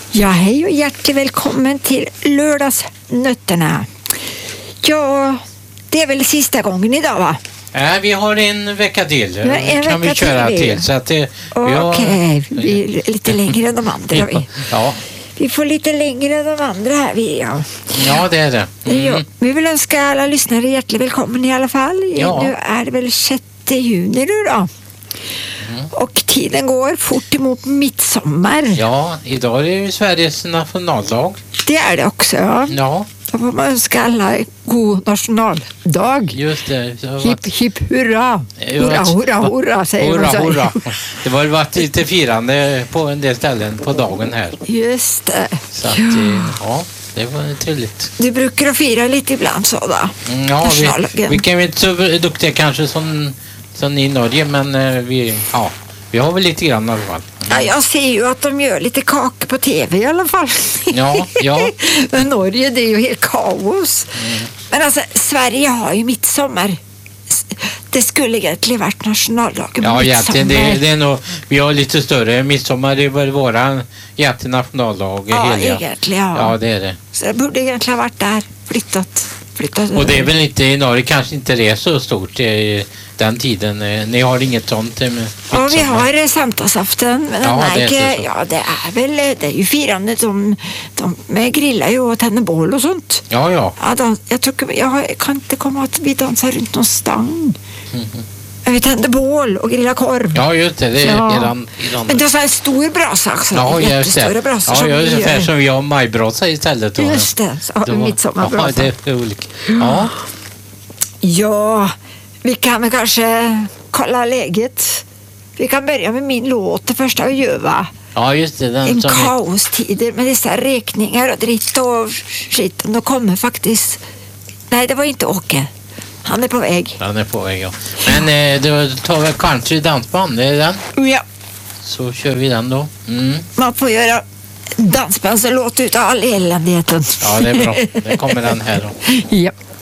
Ja, hej och hjärtligt välkommen till lördagsnötterna. Ja, det är väl sista gången idag, va? Ja, vi har en vecka till. Ja, en kan vecka vi köra till. Så att det, Okej, vi är lite längre än de andra. Ja. Vi får lite längre än de andra här. Ja, det är det. Ja, vi vill önska alla lyssnare hjärtligt välkommen i alla fall. Ja. Nu är det väl 6 juni nu då. Och tiden går fort emot midsommar. Ja, idag är det ju Sveriges nationaldag. Det är det också, ja. Ja. Då får man önska alla god nationaldag. Just det. Hipp, hipp, hurra. Hurra, hurra, hurra, säger hurra, man så. hurra. Det har varit lite firande på en del ställen på dagen här. Just det. Så att, ja, det var trevligt. Du brukar fira lite ibland så då? Ja, vi kan ju inte så duktiga kanske som i Norge, men vi har väl lite grann i alla fall. Ja, jag ser ju att de gör lite kakor på tv i alla fall. Ja. Men Norge, det är ju helt kaos. Men alltså, Sverige har ju midsommar. Det skulle egentligen varit nationaldagen. Ja, egentligen. Det är nog, vi har lite större midsommar. Det är väl våran nationaldag. Ja, egentligen. Ja, det är det. Så det borde egentligen ha varit där. Flyttat. Och det är väl inte i Norge, kanske inte det är så stort i den tiden. Ni har inget sånt med midsommar? Ja, vi har samtalsaften. Men det är ju firandet. De grillar ju och tänder bål och sånt. Ja. Jag kan inte komma att vi dansar runt någon stang. Men vi tänder bål och grillar korv. Ja, just det. Det är Iran. Men det är så här stor brasa också. Ja, jättestora brasor. Ja, ungefär som vi har majbrasa istället. Då. Just det. Så midsommarbrasa. Ja, det är olika. Ja. Ja, vi kan väl kanske kolla läget. Vi kan börja med min låt, det första vi gör, va? Ja, just det. En kaostider med dessa räkningar och dritt och skit. Då kommer faktiskt... Nej, det var inte Åke. Han är på väg. Ja. Men då tar vi country dansband, det är den? Ja. Så kör vi den då. Man får göra dansband så låter ut all eländigheten. Ja, det är bra. Det kommer den här då. Ja.